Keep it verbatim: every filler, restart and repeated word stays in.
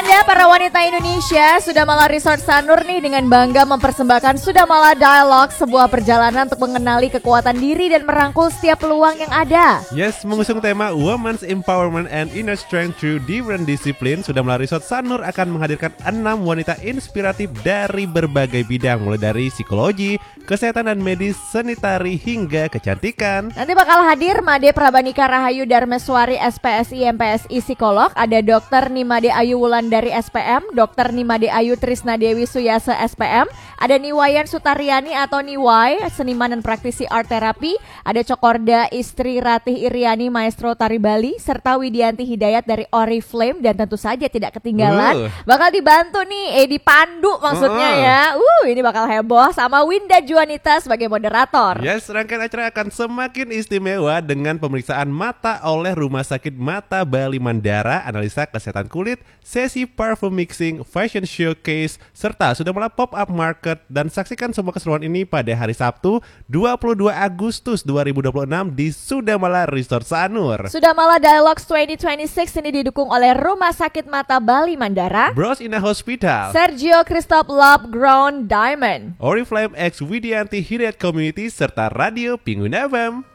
Anda para wanita Indonesia, Sudamala Resort Sanur nih dengan bangga mempersembahkan Sudamala Dialogue, sebuah perjalanan untuk mengenali kekuatan diri dan merangkul setiap peluang yang ada. Yes, mengusung tema Women's Empowerment and Inner Strength through different discipline, Sudamala Resort Sanur akan menghadirkan enam wanita inspiratif dari berbagai bidang, mulai dari psikologi, kesehatan dan medis, seni tari hingga kecantikan. Nanti bakal hadir Made Prabanika Rahayu Darmeswari S P S I M P S I Psikolog, ada Dokter Nimade Ayu Wulandari S P M, Dokter Nimade Ayu Trisna Dewi Suyase S P M, ada Niwayan Sutariani atau Niwai, seniman dan praktisi art therapy, ada Cokorda Istri Ratih Iriani Maestro Tari Bali, serta Widianti Hidayat dari Oriflame, dan tentu saja tidak ketinggalan uh. bakal dibantu nih, eh dipandu maksudnya uh. ya. Uh, ini bakal heboh sama Winda Juanita sebagai moderator. Yes, rangkaian acara akan semakin istimewa dengan pemeriksaan mata oleh Rumah Sakit Mata Bali Mandara, analisa kesehatan kulit, sesi parfum mixing, fashion showcase, serta Sudamala pop-up market. Dan saksikan semua keseruan ini pada hari Sabtu dua puluh dua Agustus dua ribu dua puluh enam di Sudamala Resort Sanur. Sudamala Dialogues dua ribu dua puluh enam ini didukung oleh Rumah Sakit Mata Bali Mandara, Bros Ina Hospital, Sergio Christoph Love Ground Diamond, Oriflame X Widianti Hidayat Community, serta Radio Pingun F M.